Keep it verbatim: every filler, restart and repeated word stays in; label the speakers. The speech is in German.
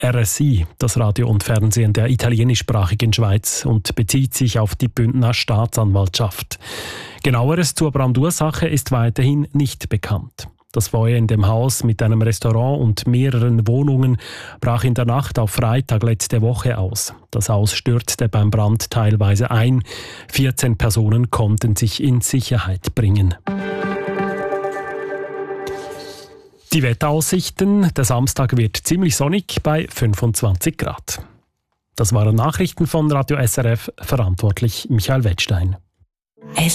Speaker 1: R S I, das Radio und Fernsehen der italienischsprachigen Schweiz, und bezieht sich auf die Bündner Staatsanwaltschaft. Genaueres zur Brandursache ist weiterhin nicht bekannt. Das Feuer in dem Haus mit einem Restaurant und mehreren Wohnungen brach in der Nacht auf Freitag letzte Woche aus. Das Haus stürzte beim Brand teilweise ein. vierzehn Personen konnten sich in Sicherheit bringen. Die Wetteraussichten: Der Samstag wird ziemlich sonnig bei fünfundzwanzig Grad. Das waren Nachrichten von Radio S R F, verantwortlich Michael Wettstein.